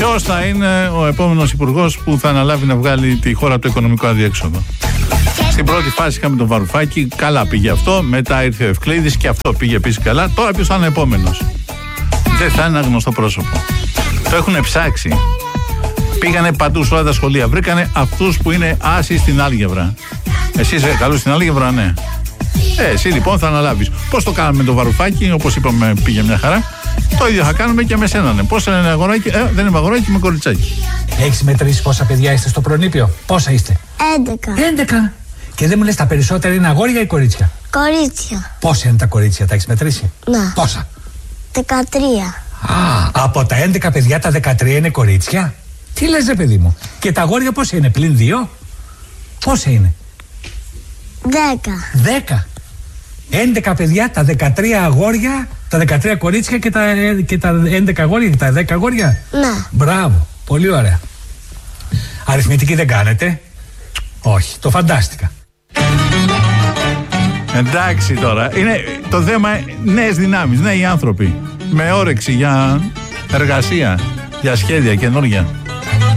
Ποιος θα είναι ο επόμενος υπουργός που θα αναλάβει να βγάλει τη χώρα από το οικονομικό αδιέξοδο? Στην πρώτη φάση είχαμε τον Βαρουφάκη, καλά πήγε αυτό. Μετά ήρθε ο Ευκλήδης και αυτό πήγε επίσης καλά. Τώρα ποιος θα είναι επόμενος? Δεν θα είναι ένα γνωστό πρόσωπο. Το έχουν ψάξει. Πήγανε παντού σε όλα τα σχολεία. Βρήκανε αυτούς που είναι άσοι στην άλγευρα. Εσύ είσαι καλός στην άλγευρα, ναι. Εσύ λοιπόν θα αναλάβεις. Πώς το κάναμε με τον Βαρουφάκη, όπως είπαμε, πήγε μια χαρά. Το ίδιο θα κάνουμε και με σένα. Ναι. Πώς είναι αγοράκι? Δεν είμαι αγοράκι, είμαι κοριτσάκι. Έχεις μετρήσει πόσα παιδιά είστε στο προνήπιο? Πόσα είστε? 11. Και δεν μου λες τα περισσότερα είναι αγόρια ή κορίτσια? Κορίτσια. Πόσα είναι τα κορίτσια, τα έχεις μετρήσει? Να. Πόσα? 13. Από τα 11 παιδιά τα 13 είναι κορίτσια? Τι λες ρε παιδί μου? Και τα αγόρια πόσα είναι, πλην 2? Πόσα είναι? 10. 11 παιδιά, τα 13 αγόρια, τα 13 κορίτσια και τα 11 αγόρια και τα 10 αγόρια. Ναι. Μπράβο, πολύ ωραία. Αριθμητική δεν κάνετε? Όχι, το φαντάστηκα. Εντάξει τώρα, είναι το θέμα νέες δυνάμεις, νέοι άνθρωποι με όρεξη για εργασία, για σχέδια καινούργια.